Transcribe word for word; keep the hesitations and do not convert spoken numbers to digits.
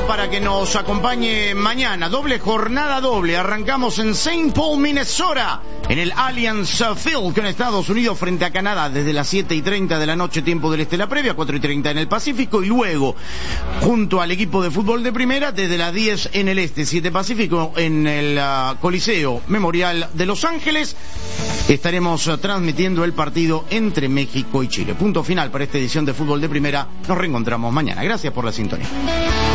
para que nos acompañe mañana. Doble jornada doble. Arrancamos en Saint Paul, Minnesota, en el Allianz Field con Estados Unidos frente a Canadá desde las siete y treinta de la noche, tiempo del este la previa, cuatro y treinta en el Pacífico, y luego junto al equipo de fútbol de primera desde las diez en el este, siete Pacífico, en el uh, Coliseo Memorial de Los Ángeles. Estaremos uh, transmitiendo el partido entre México y Chile. Punto final para esta edición de Fútbol de Primera. Nos reencontramos mañana. Gracias por la sintonía.